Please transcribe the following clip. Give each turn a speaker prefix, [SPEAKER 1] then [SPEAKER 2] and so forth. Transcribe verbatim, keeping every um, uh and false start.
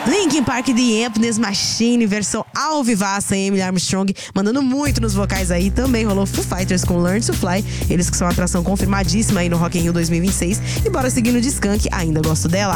[SPEAKER 1] Linkin Park, The Emptiness Machine, versão ao vivaça, Emily Armstrong, mandando muito nos vocais aí. Também rolou Foo Fighters com Learn to Fly, eles que são uma atração confirmadíssima aí no Rock in Rio dois mil e vinte e seis. E bora seguir no Skank, ainda gosto dela.